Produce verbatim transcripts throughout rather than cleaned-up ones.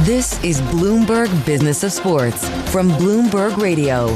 This is Bloomberg Business of Sports from Bloomberg Radio.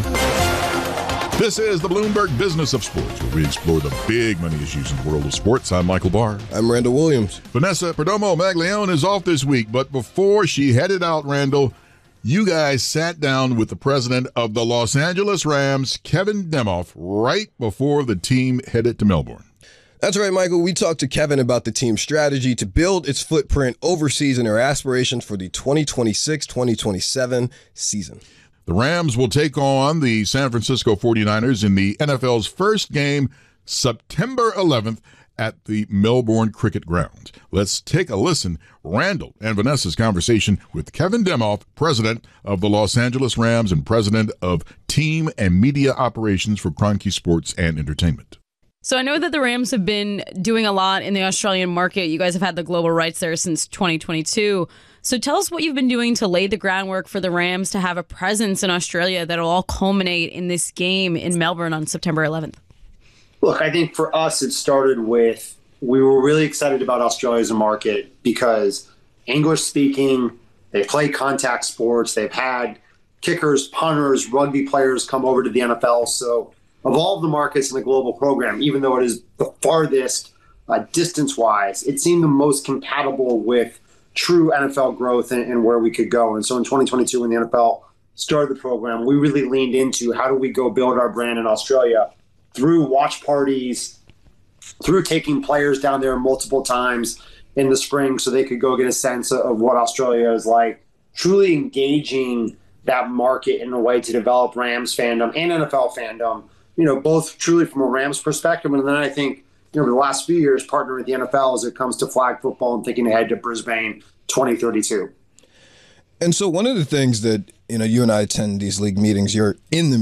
This is the Bloomberg Business of Sports, where we explore the big money issues in the world of sports. I'm Michael Barr. I'm Randall Williams. Vanessa Perdomo-Maglione is off this week, but before she headed out, Randall, you guys sat down with the president of the Los Angeles Rams, Kevin Demoff, right before the team headed to Melbourne. That's right, Michael. We talked to Kevin about the team's strategy to build its footprint overseas and their aspirations for the twenty twenty-six twenty twenty-seven season. The Rams will take on the San Francisco forty-niners in the N F L's first game, September eleventh, at the Melbourne Cricket Ground. Let's take a listen. Randall and Vanessa's conversation with Kevin Demoff, president of the Los Angeles Rams and president of team and media operations for Kroenke Sports and Entertainment. So I know that the Rams have been doing a lot in the Australian market. You guys have had the global rights there since twenty twenty-two. So tell us what you've been doing to lay the groundwork for the Rams to have a presence in Australia that'll all culminate in this game in Melbourne on September eleventh. Look, I think for us, it started with, we were really excited about Australia as a market because English speaking, they play contact sports. They've had kickers, punters, rugby players come over to the N F L. So of all of the markets in the global program, even though it is the farthest uh, distance-wise, it seemed the most compatible with true N F L growth and, and where we could go. And so in twenty twenty-two, when the N F L started the program, we really leaned into how do we go build our brand in Australia through watch parties, through taking players down there multiple times in the spring so they could go get a sense of what Australia is like, truly engaging that market in a way to develop Rams fandom and N F L fandom, you know, both truly from a Rams perspective. And then I think, you know, over the last few years, partnering with the N F L as it comes to flag football and thinking ahead to Brisbane twenty thirty-two. And so one of the things that, you know, you and I attend these league meetings, you're in the